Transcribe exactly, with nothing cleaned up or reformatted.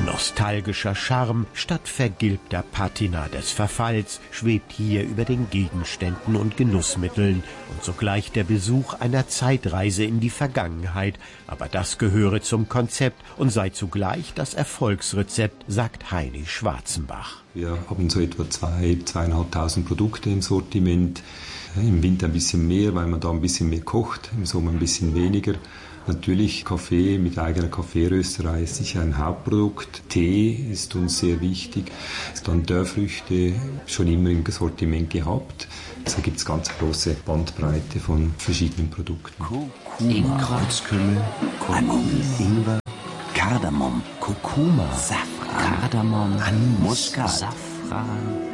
Nostalgischer Charme statt vergilbter Patina des Verfalls schwebt hier über den Gegenständen und Genussmitteln und sogleich der Besuch einer Zeitreise in die Vergangenheit. Aber das gehöre zum Konzept und sei zugleich das Erfolgsrezept, sagt Heini Schwarzenbach. Wir haben so etwa zwei, zweieinhalbtausend Produkte im Sortiment. Im Winter ein bisschen mehr, weil man da ein bisschen mehr kocht, im Sommer ein bisschen weniger. Natürlich Kaffee mit eigener Kaffeerösterei ist sicher ein Hauptprodukt. Tee ist uns sehr wichtig. Dann Dörrfrüchte schon immer im Sortiment gehabt. Also gibt es ganz große Bandbreite von verschiedenen Produkten. Kurkuma, Kreuzkümmel, Kurkuma, Ingwer, Kardamom, Kurkuma, Safran, Kardamom, Muskat, Safran.